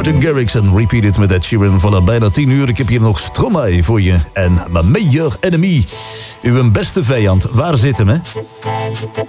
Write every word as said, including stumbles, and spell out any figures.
Martin Garrix en Repeat It met Ed Sheeran. Voilà, bijna tien uur. Ik heb hier nog Stromae voor je. En My Major Enemy. Uw beste vijand. Waar zit hem, hè?